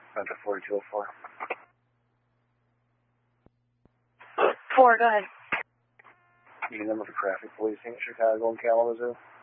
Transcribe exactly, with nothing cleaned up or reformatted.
Center forty-two oh four. Four, go ahead. Your number for traffic policing at Chicago and Kalamazoo.